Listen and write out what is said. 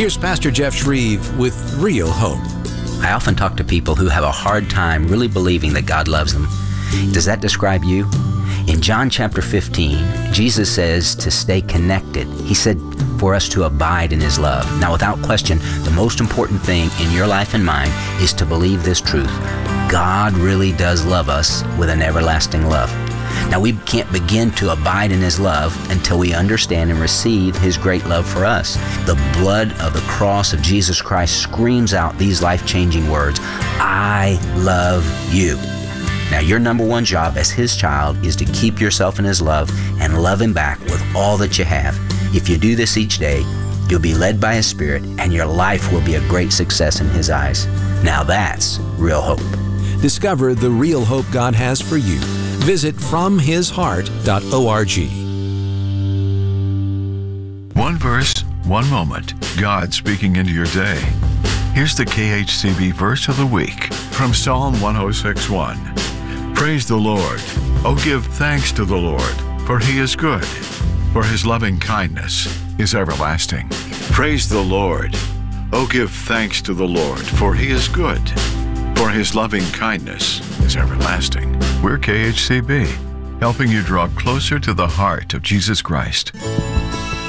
Here's Pastor Jeff Shreve with Real Hope. I often talk to people who have a hard time really believing that God loves them. Does that describe you? In John chapter 15, Jesus says to stay connected. He said for us to abide in His love. Now, without question, the most important thing in your life and mine is to believe this truth. God really does love us with an everlasting love. Now, we can't begin to abide in His love until we understand and receive His great love for us. The blood of the cross of Jesus Christ screams out these life-changing words, I love you. Now, your number one job as His child is to keep yourself in His love and love Him back with all that you have. If you do this each day, you'll be led by His Spirit, and your life will be a great success in His eyes. Now that's real hope. Discover the real hope God has for you. Visit FromHisHeart.org. One verse, one moment. God speaking into your day. Here's the KHCB verse of the week from Psalm 106:1. Praise the Lord. Oh, give thanks to the Lord, for He is good, for His loving kindness is everlasting. Praise the Lord. Oh, give thanks to the Lord, for He is good, for His loving kindness is everlasting. We're KHCB, helping you draw closer to the heart of Jesus Christ.